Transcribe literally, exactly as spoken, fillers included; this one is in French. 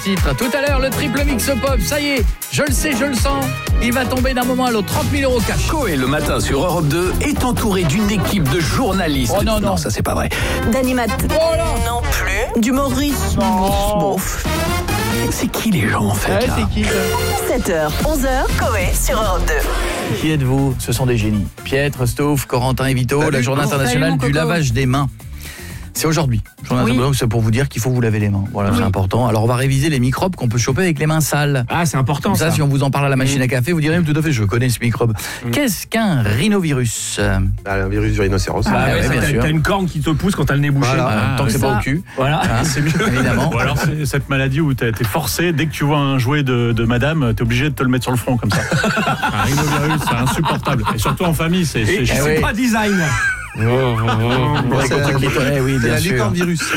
Titre. Tout à l'heure, le triple mix pop, ça y est, je le sais, je le sens, il va tomber d'un moment à l'autre, trente mille euros cash. Coé, le matin sur Europe deux, est entouré d'une équipe de journalistes. Oh non, non. Non, ça c'est pas vrai. D'animateurs. Oh là. Non plus. D'humoristes. Non. Bof. C'est qui les gens en fait Ouais, là c'est qui ça? sept heures, onze heures, Coé sur Europe deux. Qui êtes-vous? Ce sont des génies. Pietre, Stouff, Corentin et Vito, Salut. la journée Salut, internationale mon du coco. lavage des mains. C'est aujourd'hui. Journée Oui. internationale, c'est pour vous dire qu'il faut vous laver les mains. Voilà, c'est important. Alors on va réviser les microbes qu'on peut choper avec les mains sales. Ah, c'est important Comme ça, ça. si on vous en parle à la machine à café, vous direz tout à fait, je connais ce microbe. Mm. Qu'est-ce qu'un rhinovirus? Ah, un virus du rhinocéros. Ah, Bah ouais, ouais, bien t'as- sûr. t'as une corne qui te pousse quand t'as le nez bouché. Voilà. Ah, tant que c'est ça. pas au cul. Voilà. Hein, c'est mieux, évidemment. Ou alors c'est cette maladie où t'es es forcé, dès que tu vois un jouet de, de madame, t'es obligé de te le mettre sur le front comme ça. Un rhinovirus, c'est insupportable. Et surtout en famille, c'est Et, c'est et chiant. c'est oui. pas design. Ouais, c'est contre la- qui- ouais, oui, C'est bien la sûr. licorne virus.